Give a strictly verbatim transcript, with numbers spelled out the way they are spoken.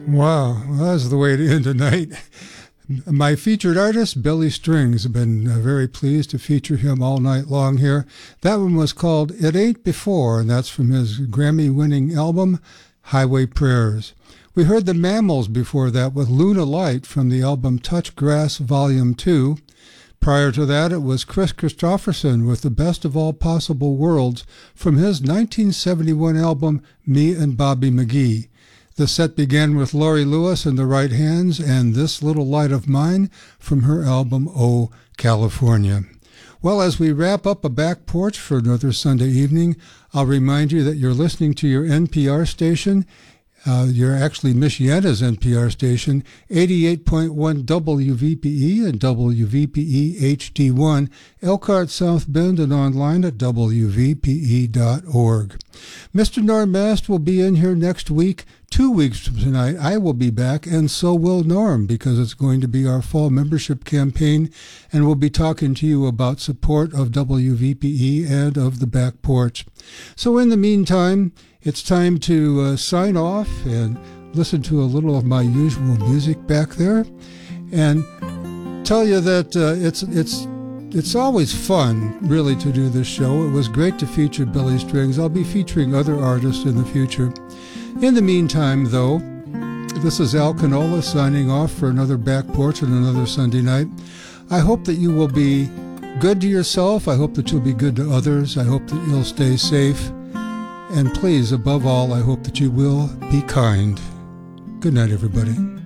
Wow, well, that's the way to end tonight. My featured artist, Billy Strings. I've been uh, very pleased to feature him all night long here. That one was called It Ain't Before, and that's from his Grammy-winning album, Highway Prayers. We heard the Mammals before that with Luna Light from the album Touch Grass Volume two. Prior to that, it was Chris Christopherson with The Best of All Possible Worlds from his nineteen seventy-one album, Me and Bobby McGee. The set began with Laurie Lewis and the Right Hands and This Little Light of Mine from her album, Oh, California. Well, as we wrap up a back porch for another Sunday evening, I'll remind you that you're listening to your N P R station. Uh, you're actually Michiana's N P R station, eighty-eight point one W V P E and W V P E H D one, Elkhart, South Bend, and online at W V P E dot org. Mister Norm Mast will be in here next week. Two weeks from tonight, I will be back, and so will Norm, because it's going to be our fall membership campaign, and we'll be talking to you about support of W V P E and of the Back Porch. So in the meantime, it's time to uh, sign off and listen to a little of my usual music back there, and tell you that uh, it's it's it's always fun, really, to do this show. It was great to feature Billy Strings. I'll be featuring other artists in the future. In the meantime, though, this is Al Canola signing off for another Back Porch and another Sunday night. I hope that you will be good to yourself. I hope that you'll be good to others. I hope that you'll stay safe. And please, above all, I hope that you will be kind. Good night, everybody.